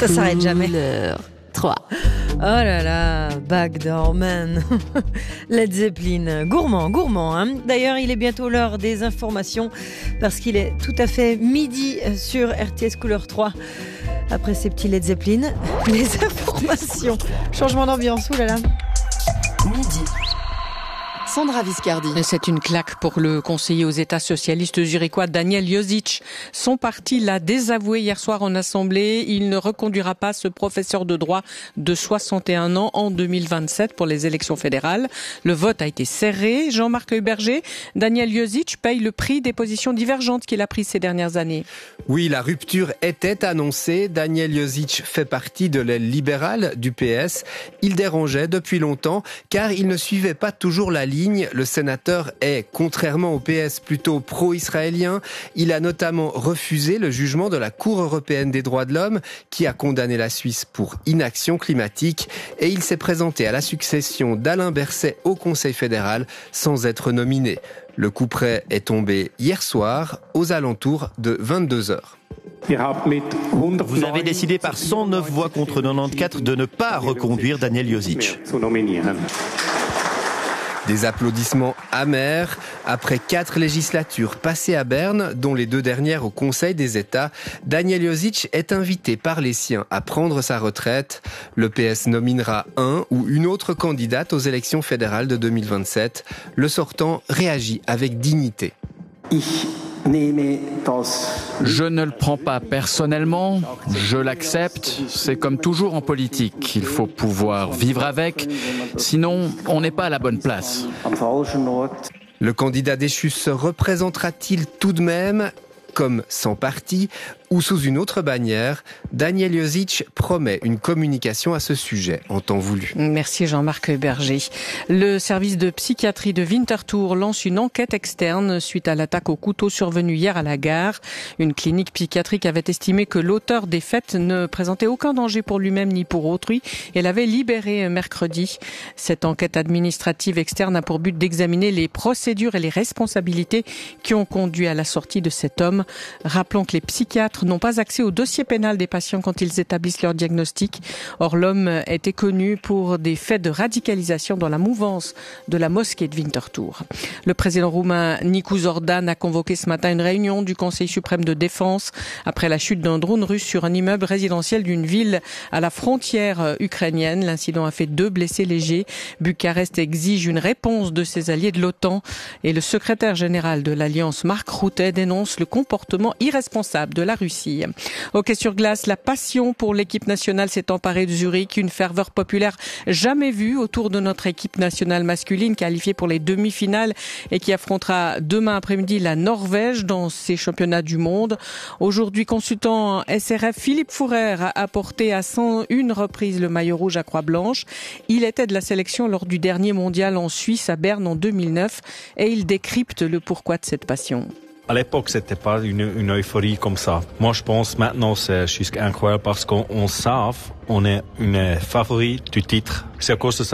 Ça s'arrête jamais. Couleur 3. Oh là là, Backdoor Man. Led Zeppelin, gourmand, hein. D'ailleurs, il est bientôt l'heure des informations parce qu'il est tout à fait midi sur RTS Couleur 3. Après ces petits Led Zeppelin, les informations. Changement d'ambiance, oulala. Midi. Sandra Viscardi. C'est une claque pour le conseiller aux États socialistes zurichois Daniel Josic. Son parti l'a désavoué hier soir en assemblée. Il ne reconduira pas ce professeur de droit de 61 ans en 2027 pour les élections fédérales. Le vote a été serré. Jean-Marc Heuberger, Daniel Josic paye le prix des positions divergentes qu'il a prises ces dernières années. Oui, la rupture était annoncée. Daniel Josic fait partie de l'aile libérale du PS. Il dérangeait depuis longtemps car il ne suivait pas toujours la ligne. Le sénateur est, contrairement au PS, plutôt pro-israélien. Il a notamment refusé le jugement de la Cour européenne des droits de l'homme qui a condamné la Suisse pour inaction climatique et il s'est présenté à la succession d'Alain Berset au Conseil fédéral sans être nominé. Le couperet est tombé hier soir aux alentours de 22h. Vous avez décidé par 109 voix contre 94 de ne pas reconduire Daniel Josic. Des applaudissements amers. Après 4 législatures passées à Berne, dont les 2 dernières au Conseil des États, Daniel Josic est invité par les siens à prendre sa retraite. Le PS nominera un ou une autre candidate aux élections fédérales de 2027. Le sortant réagit avec dignité. Je ne le prends pas personnellement, je l'accepte, c'est comme toujours en politique, il faut pouvoir vivre avec, sinon on n'est pas à la bonne place. Le candidat déchu se représentera-t-il tout de même comme sans parti ou sous une autre bannière? Daniel Josic promet une communication à ce sujet en temps voulu. Merci Jean-Marc Berger. Le service de psychiatrie de Winterthur lance une enquête externe suite à l'attaque au couteau survenue hier à la gare. Une clinique psychiatrique avait estimé que l'auteur des faits ne présentait aucun danger pour lui-même ni pour autrui et l'avait libéré mercredi. Cette enquête administrative externe a pour but d'examiner les procédures et les responsabilités qui ont conduit à la sortie de cet homme. Rappelons que les psychiatres n'ont pas accès au dossier pénal des patients quand ils établissent leur diagnostic. Or, l'homme était connu pour des faits de radicalisation dans la mouvance de la mosquée de Winterthur. Le président roumain Nicu Zordan a convoqué ce matin une réunion du Conseil suprême de défense après la chute d'un drone russe sur un immeuble résidentiel d'une ville à la frontière ukrainienne. L'incident a fait 2 blessés légers. Bucarest exige une réponse de ses alliés de l'OTAN et le secrétaire général de l'Alliance, Mark Rutte, dénonce le comportement irresponsable de la Russie. Hockey sur glace, la passion pour l'équipe nationale s'est emparée de Zurich, une ferveur populaire jamais vue autour de notre équipe nationale masculine qualifiée pour les demi-finales et qui affrontera demain après-midi la Norvège dans ces championnats du monde. Aujourd'hui, consultant SRF, Philippe Fourer a porté à 101 reprises le maillot rouge à Croix-Blanche. Il était de la sélection lors du dernier mondial en Suisse à Berne en 2009 et il décrypte le pourquoi de cette passion. À l'époque, c'était pas une euphorie comme ça. Moi, je pense maintenant, c'est juste incroyable parce qu'on savent, on est une favori du titre. C'est à cause de ça